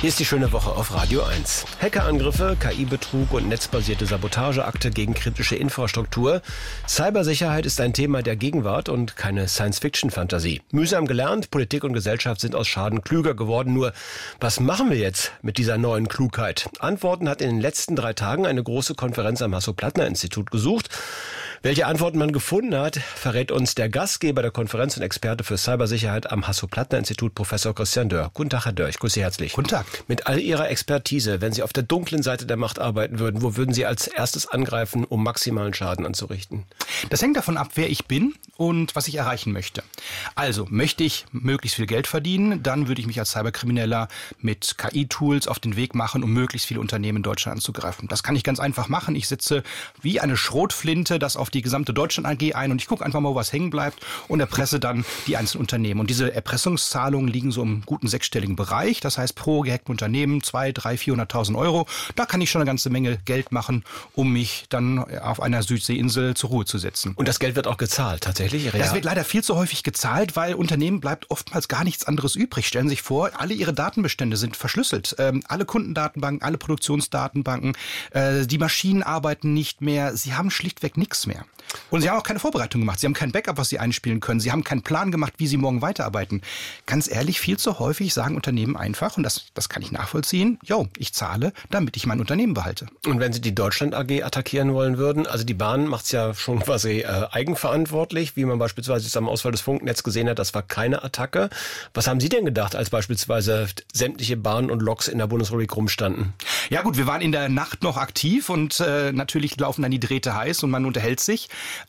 Hier ist die schöne Woche auf Radio 1. Hackerangriffe, KI-Betrug und netzbasierte Sabotageakte gegen kritische Infrastruktur. Cybersicherheit ist ein Thema der Gegenwart und keine Science-Fiction-Fantasie. Mühsam gelernt, Politik und Gesellschaft sind aus Schaden klüger geworden. Nur, was machen wir jetzt mit dieser neuen Klugheit? Antworten hat in den letzten 3 Tagen eine große Konferenz am Hasso-Plattner-Institut gesucht. Welche Antworten man gefunden hat, verrät uns der Gastgeber der Konferenz und Experte für Cybersicherheit am Hasso-Plattner-Institut, Professor Christian Dörr. Guten Tag, Herr Dörr, ich grüße Sie herzlich. Guten Tag. Mit all Ihrer Expertise, wenn Sie auf der dunklen Seite der Macht arbeiten würden, wo würden Sie als erstes angreifen, um maximalen Schaden anzurichten? Das hängt davon ab, wer ich bin und was ich erreichen möchte. Also, möchte ich möglichst viel Geld verdienen, dann würde ich mich als Cyberkrimineller mit KI-Tools auf den Weg machen, um möglichst viele Unternehmen in Deutschland anzugreifen. Das kann ich ganz einfach machen. Ich sitze wie eine Schrotflinte, das auf die gesamte Deutschland AG ein und ich gucke einfach mal, wo was hängen bleibt und erpresse dann die einzelnen Unternehmen. Und diese Erpressungszahlungen liegen so im guten 6-stelligen Bereich. Das heißt, pro gehackten Unternehmen 200.000, 300.000, 400.000 Euro. Da kann ich schon eine ganze Menge Geld machen, um mich dann auf einer Südseeinsel zur Ruhe zu setzen. Und das Geld wird auch gezahlt, tatsächlich? Das wird leider viel zu häufig gezahlt, weil Unternehmen bleibt oftmals gar nichts anderes übrig. Stellen Sie sich vor, alle Ihre Datenbestände sind verschlüsselt. Alle Kundendatenbanken, alle Produktionsdatenbanken, die Maschinen arbeiten nicht mehr. Sie haben schlichtweg nichts mehr. Und Sie haben auch keine Vorbereitung gemacht. Sie haben kein Backup, was Sie einspielen können. Sie haben keinen Plan gemacht, wie Sie morgen weiterarbeiten. Ganz ehrlich, viel zu häufig sagen Unternehmen einfach, und das kann ich nachvollziehen, ich zahle, damit ich mein Unternehmen behalte. Und wenn Sie die Deutschland AG attackieren wollen würden, also die Bahn macht es ja schon quasi eigenverantwortlich, wie man beispielsweise am Ausfall des Funknetzes gesehen hat, das war keine Attacke. Was haben Sie denn gedacht, als beispielsweise sämtliche Bahnen und Loks in der Bundesrepublik rumstanden? Ja gut, wir waren in der Nacht noch aktiv und natürlich laufen dann die Drähte heiß und man unterhält sich.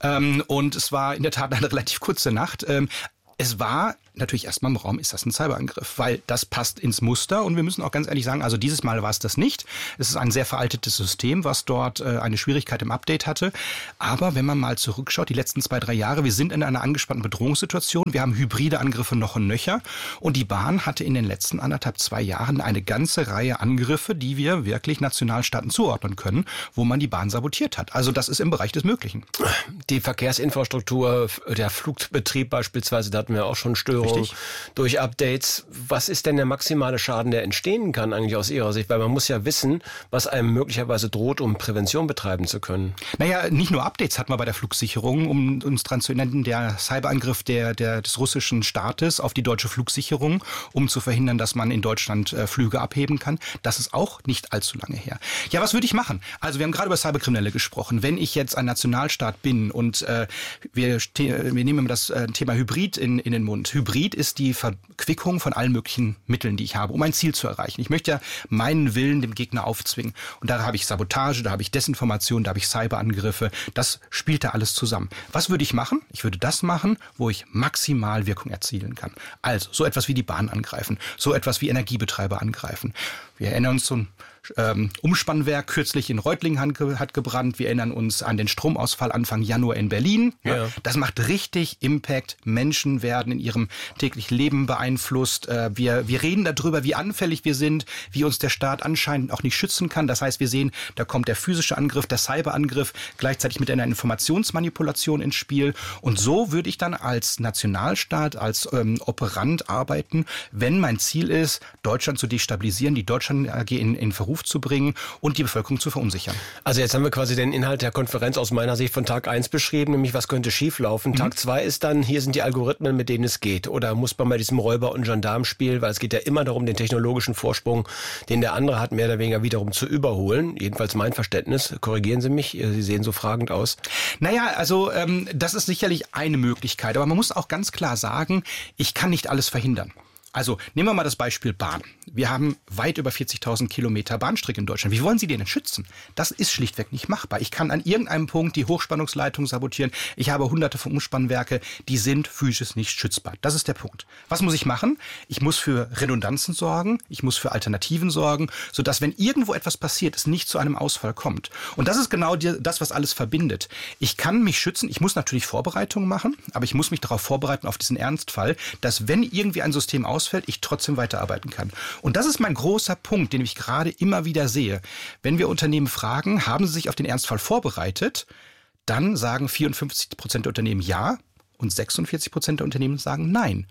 Und es war in der Tat eine relativ kurze Nacht. Es war natürlich erstmal im Raum, ist das ein Cyberangriff, weil das passt ins Muster und wir müssen auch ganz ehrlich sagen, also dieses Mal war es das nicht. Es ist ein sehr veraltetes System, was dort eine Schwierigkeit im Update hatte. Aber wenn man mal zurückschaut, die letzten 2-3 Jahre, wir sind in einer angespannten Bedrohungssituation, wir haben hybride Angriffe noch und nöcher und die Bahn hatte in den letzten 1,5-2 Jahren eine ganze Reihe Angriffe, die wir wirklich Nationalstaaten zuordnen können, wo man die Bahn sabotiert hat. Also das ist im Bereich des Möglichen. Die Verkehrsinfrastruktur, der Flugbetrieb beispielsweise, da hatten wir auch schon Störungen. Richtig. Durch Updates. Was ist denn der maximale Schaden, der entstehen kann eigentlich aus Ihrer Sicht? Weil man muss ja wissen, was einem möglicherweise droht, um Prävention betreiben zu können. Naja, nicht nur Updates hatten wir bei der Flugsicherung, um uns dran zu erinnern, der Cyberangriff des russischen Staates auf die deutsche Flugsicherung, um zu verhindern, dass man in Deutschland Flüge abheben kann. Das ist auch nicht allzu lange her. Ja, was würde ich machen? Also wir haben gerade über Cyberkriminelle gesprochen. Wenn ich jetzt ein Nationalstaat bin und wir nehmen das Thema Hybrid in den Mund. Hybrid ist die Verquickung von allen möglichen Mitteln, die ich habe, um ein Ziel zu erreichen. Ich möchte ja meinen Willen dem Gegner aufzwingen. Und da habe ich Sabotage, da habe ich Desinformation, da habe ich Cyberangriffe. Das spielt da alles zusammen. Was würde ich machen? Ich würde das machen, wo ich maximal Wirkung erzielen kann. Also so etwas wie die Bahn angreifen, so etwas wie Energiebetreiber angreifen. Wir erinnern uns so ein Umspannwerk kürzlich in Reutlingen hat gebrannt. Wir erinnern uns an den Stromausfall Anfang Januar in Berlin. Ja. Das macht richtig Impact. Menschen werden in ihrem täglichen Leben beeinflusst. Wir reden darüber, wie anfällig wir sind, wie uns der Staat anscheinend auch nicht schützen kann. Das heißt, wir sehen, da kommt der physische Angriff, der Cyberangriff gleichzeitig mit einer Informationsmanipulation ins Spiel. Und so würde ich dann als Nationalstaat, als Operant arbeiten, wenn mein Ziel ist, Deutschland zu destabilisieren, die Deutschland AG in Verruf zu bringen und die Bevölkerung zu verunsichern. Also jetzt haben wir quasi den Inhalt der Konferenz aus meiner Sicht von Tag 1 beschrieben, nämlich was könnte schieflaufen. Tag 2 ist dann, hier sind die Algorithmen, mit denen es geht. Oder muss man bei diesem Räuber- und Gendarmspiel, weil es geht ja immer darum, den technologischen Vorsprung, den der andere hat, mehr oder weniger wiederum zu überholen. Jedenfalls mein Verständnis. Korrigieren Sie mich, Sie sehen so fragend aus. Naja, also das ist sicherlich eine Möglichkeit. Aber man muss auch ganz klar sagen, ich kann nicht alles verhindern. Also nehmen wir mal das Beispiel Bahn. Wir haben weit über 40.000 Kilometer Bahnstrecke in Deutschland. Wie wollen Sie den denn schützen? Das ist schlichtweg nicht machbar. Ich kann an irgendeinem Punkt die Hochspannungsleitung sabotieren. Ich habe hunderte von Umspannwerke, die sind physisch nicht schützbar. Das ist der Punkt. Was muss ich machen? Ich muss für Redundanzen sorgen. Ich muss für Alternativen sorgen, sodass, wenn irgendwo etwas passiert, es nicht zu einem Ausfall kommt. Und das ist genau das, was alles verbindet. Ich kann mich schützen. Ich muss natürlich Vorbereitungen machen, aber ich muss mich darauf vorbereiten, auf diesen Ernstfall, dass, wenn irgendwie ein System ausfällt, ich trotzdem weiterarbeiten kann. Und das ist mein großer Punkt, den ich gerade immer wieder sehe. Wenn wir Unternehmen fragen, haben sie sich auf den Ernstfall vorbereitet, dann sagen 54% der Unternehmen ja und 46% der Unternehmen sagen nein.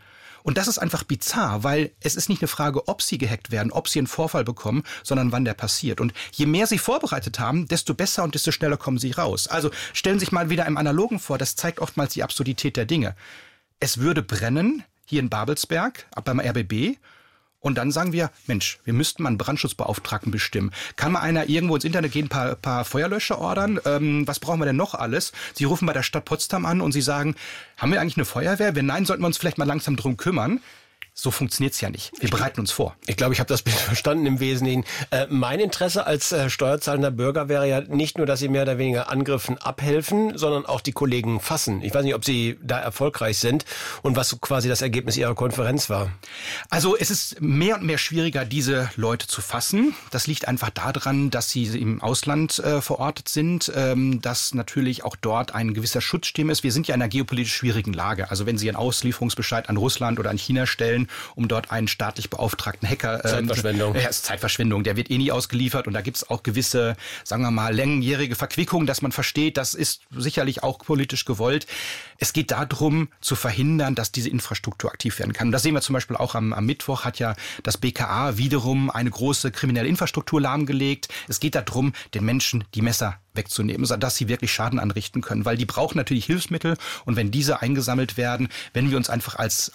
Und das ist einfach bizarr, weil es ist nicht eine Frage, ob sie gehackt werden, ob sie einen Vorfall bekommen, sondern wann der passiert. Und je mehr sie vorbereitet haben, desto besser und desto schneller kommen sie raus. Also stellen Sie sich mal wieder im Analogen vor, das zeigt oftmals die Absurdität der Dinge. Es würde brennen, hier in Babelsberg, beim RBB. Und dann sagen wir, Mensch, wir müssten mal einen Brandschutzbeauftragten bestimmen. Kann mal einer irgendwo ins Internet gehen, ein paar Feuerlöscher ordern? Was brauchen wir denn noch alles? Sie rufen bei der Stadt Potsdam an und sie sagen, haben wir eigentlich eine Feuerwehr? Wenn nein, sollten wir uns vielleicht mal langsam drum kümmern. So funktioniert's ja nicht. Wir bereiten uns vor. Ich glaube, ich habe das Bild verstanden im Wesentlichen. Mein Interesse als steuerzahlender Bürger wäre ja nicht nur, dass Sie mehr oder weniger Angriffen abhelfen, sondern auch die Kollegen fassen. Ich weiß nicht, ob Sie da erfolgreich sind und was quasi das Ergebnis Ihrer Konferenz war. Also es ist mehr und mehr schwieriger, diese Leute zu fassen. Das liegt einfach daran, dass sie im Ausland verortet sind, dass natürlich auch dort ein gewisser Schutzsystem ist. Wir sind ja in einer geopolitisch schwierigen Lage. Also wenn Sie einen Auslieferungsbescheid an Russland oder an China stellen, um dort einen staatlich beauftragten Hacker... Zeitverschwendung. Ja, ist Zeitverschwendung. Der wird eh nie ausgeliefert und da gibt es auch gewisse, sagen wir mal, langjährige Verquickungen, dass man versteht, das ist sicherlich auch politisch gewollt. Es geht darum, zu verhindern, dass diese Infrastruktur aktiv werden kann. Und das sehen wir zum Beispiel auch am Mittwoch, hat ja das BKA wiederum eine große kriminelle Infrastruktur lahmgelegt. Es geht darum, den Menschen die Messer wegzunehmen, sodass sie wirklich Schaden anrichten können, weil die brauchen natürlich Hilfsmittel und wenn diese eingesammelt werden, wenn wir uns einfach als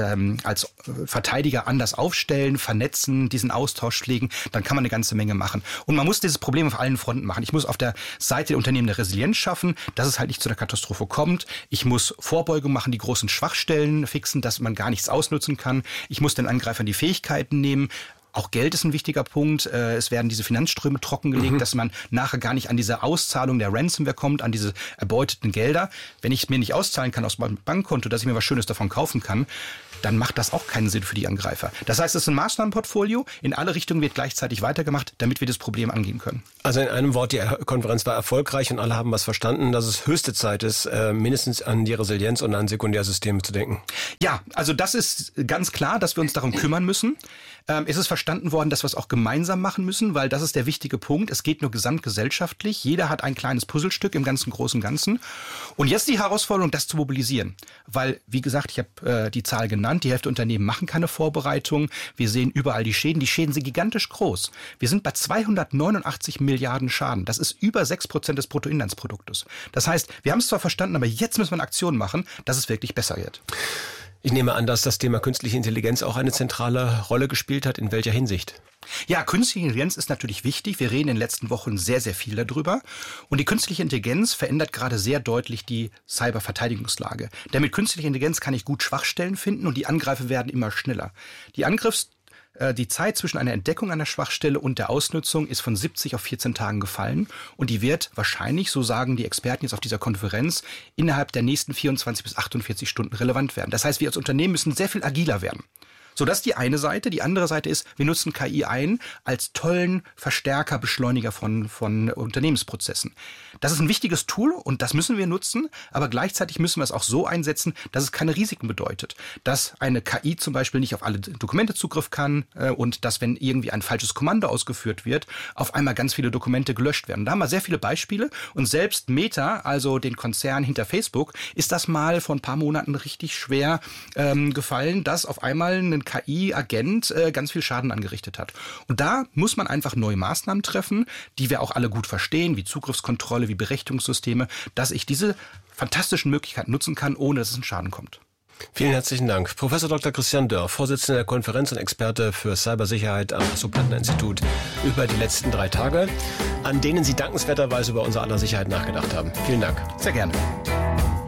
Verteidiger anders aufstellen, vernetzen, diesen Austausch pflegen, dann kann man eine ganze Menge machen. Und man muss dieses Problem auf allen Fronten machen. Ich muss auf der Seite der Unternehmen eine Resilienz schaffen, dass es halt nicht zu einer Katastrophe kommt. Ich muss Vorbeugung machen, die großen Schwachstellen fixen, dass man gar nichts ausnutzen kann. Ich muss den Angreifern die Fähigkeiten nehmen. Auch Geld ist ein wichtiger Punkt. Es werden diese Finanzströme trockengelegt, dass man nachher gar nicht an diese Auszahlung der Ransomware kommt, an diese erbeuteten Gelder. Wenn ich mir nicht auszahlen kann aus meinem Bankkonto, dass ich mir was Schönes davon kaufen kann, dann macht das auch keinen Sinn für die Angreifer. Das heißt, es ist ein Maßnahmenportfolio. In alle Richtungen wird gleichzeitig weitergemacht, damit wir das Problem angehen können. Also in einem Wort, die Konferenz war erfolgreich und alle haben was verstanden, dass es höchste Zeit ist, mindestens an die Resilienz und an Sekundärsysteme zu denken. Ja, also das ist ganz klar, dass wir uns darum kümmern müssen. Es ist verstanden worden, dass wir es auch gemeinsam machen müssen, weil das ist der wichtige Punkt. Es geht nur gesamtgesellschaftlich. Jeder hat ein kleines Puzzlestück im ganzen Großen und Ganzen. Und jetzt die Herausforderung, das zu mobilisieren. Weil, wie gesagt, ich habe die Zahl genannt, die Hälfte der Unternehmen machen keine Vorbereitung. Wir sehen überall die Schäden. Die Schäden sind gigantisch groß. Wir sind bei 289 Milliarden Schaden. Das ist über 6% des Bruttoinlandsproduktes. Das heißt, wir haben es zwar verstanden, aber jetzt müssen wir eine Aktion machen, dass es wirklich besser wird. Ich nehme an, dass das Thema künstliche Intelligenz auch eine zentrale Rolle gespielt hat. In welcher Hinsicht? Ja, künstliche Intelligenz ist natürlich wichtig. Wir reden in den letzten Wochen sehr, sehr viel darüber. Und die künstliche Intelligenz verändert gerade sehr deutlich die Cyberverteidigungslage. Denn mit künstlicher Intelligenz kann ich gut Schwachstellen finden und die Angriffe werden immer schneller. Die Zeit zwischen einer Entdeckung einer Schwachstelle und der Ausnutzung ist von 70 auf 14 Tagen gefallen. Und die wird wahrscheinlich, so sagen die Experten jetzt auf dieser Konferenz, innerhalb der nächsten 24 bis 48 Stunden relevant werden. Das heißt, wir als Unternehmen müssen sehr viel agiler werden. So, das ist die eine Seite. Die andere Seite ist, wir nutzen KI als tollen Verstärker, Beschleuniger von Unternehmensprozessen. Das ist ein wichtiges Tool und das müssen wir nutzen, aber gleichzeitig müssen wir es auch so einsetzen, dass es keine Risiken bedeutet. Dass eine KI zum Beispiel nicht auf alle Dokumente Zugriff kann und dass, wenn irgendwie ein falsches Kommando ausgeführt wird, auf einmal ganz viele Dokumente gelöscht werden. Da haben wir sehr viele Beispiele und selbst Meta, also den Konzern hinter Facebook, ist das mal vor ein paar Monaten richtig schwer gefallen, dass auf einmal ein KI-Agent ganz viel Schaden angerichtet hat. Und da muss man einfach neue Maßnahmen treffen, die wir auch alle gut verstehen, wie Zugriffskontrolle, wie Berechtigungssysteme, dass ich diese fantastischen Möglichkeiten nutzen kann, ohne dass es ein Schaden kommt. Vielen herzlichen Dank. Professor Dr. Christian Dörr, Vorsitzender der Konferenz und Experte für Cybersicherheit am Hasso-Plattner-Institut über die letzten 3 Tage, an denen Sie dankenswerterweise über unser aller Sicherheit nachgedacht haben. Vielen Dank. Sehr gerne.